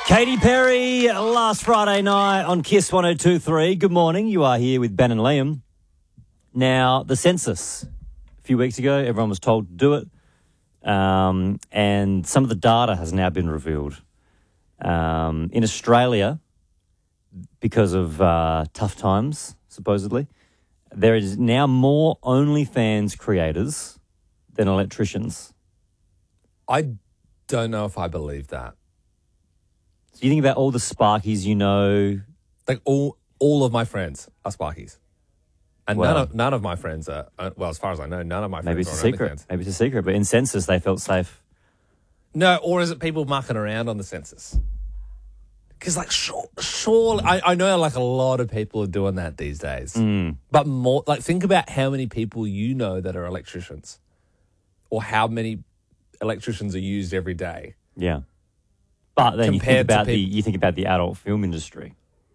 Katy Perry, last Friday night on Kiss 102.3. Good morning. You are here with Ben and Liam. Now, the census. A few weeks ago, everyone was told to do it. And some of the data has now been revealed. In Australia, because of tough times, supposedly, there is now more OnlyFans creators than electricians. I don't know if I believe that. So you think about all the Sparkies you know. Like all of my friends are Sparkies. And none of my friends are, well, as far as I know, none of my friends are on OnlyFans. Maybe it's a secret. But in census, they felt safe. No, or is it people mucking around on the census? Because, like, surely, I know, like, a lot of people are doing that these days. But more, like, think about how many people you know that are electricians. Or how many electricians are used every day. Yeah. But then you think about the adult film industry.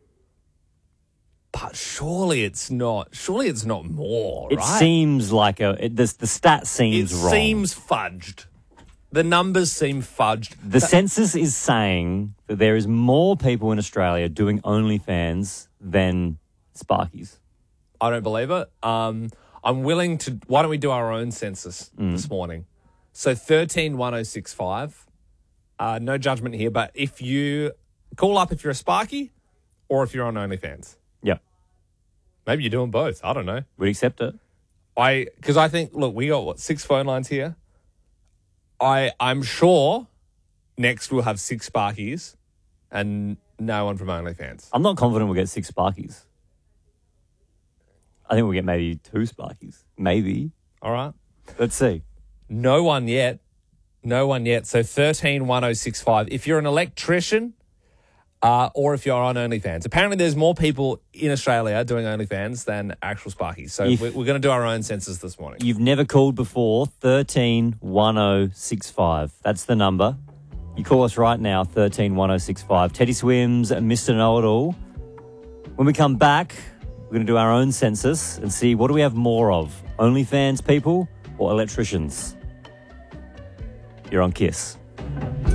But surely it's not more, right? It seems like the stat seems wrong. It seems fudged. The numbers seem fudged. The census is saying that there is more people in Australia doing OnlyFans than Sparkies. I don't believe it. I'm willing to... Why don't we do our own census this morning? So 131065. No judgment here, but if you... Call up if you're a Sparky or if you're on OnlyFans. Yep. Maybe you're doing both. I don't know. We'd accept it. Because I think, look, we got, 6 phone lines here? I'm sure next we'll have 6 Sparkies and no one from OnlyFans. I'm not confident we'll get 6 Sparkies. I think we'll get maybe 2 Sparkies. Maybe. All right. Let's see. No one yet. So 131065. If you're an electrician or if you're on OnlyFans. Apparently there's more people in Australia doing OnlyFans than actual Sparkies. So we're going to do our own census this morning. You've never called before, 131065. That's the number. You call us right now, 131065. Teddy Swims and Mr. Know-It-All. When we come back, we're going to do our own census and see what do we have more of, OnlyFans people or electricians? You're on Kiss.